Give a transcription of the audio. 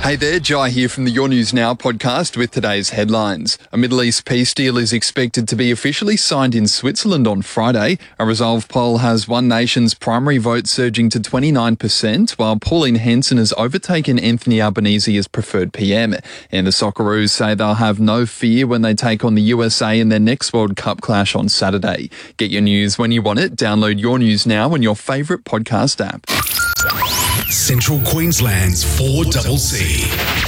Hey there, Jai here from the Your News Now podcast with today's headlines. A Middle East peace deal is expected to be officially signed in Switzerland on Friday. A Resolve poll has One Nation's primary vote surging to 29%, while Pauline Hanson has overtaken Anthony Albanese as preferred PM. And the Socceroos say they'll have no fear when they take on the USA in their next World Cup clash on Saturday. Get your news when you want it. Download Your News Now on your favourite podcast app. Central Queensland's 4CC.